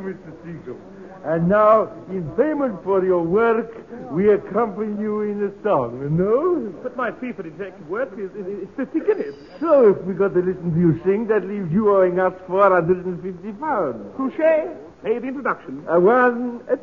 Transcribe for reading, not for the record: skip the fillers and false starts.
Mr. Seacombe. And now, in payment for your work, we accompany you in a song, no? But my fee for detective work is 50 guineas. So if we got to listen to you sing, that leaves you owing us £450. Touché. Pay the introduction. One,